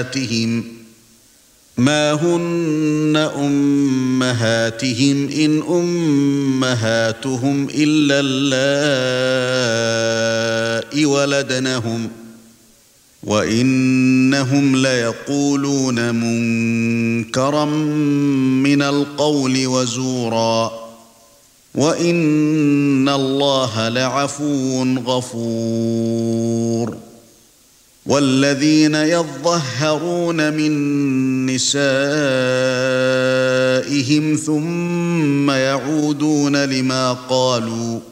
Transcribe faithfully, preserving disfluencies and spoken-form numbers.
أمهاتهم ما هن أمهاتهم إن أمهاتهم إلا اللائي ولدنهم وإنهم ليقولون منكرا من القول وزورا وإن الله لعفو غفور والذين يظهرون من نسائهم ثم يعودون لما قالوا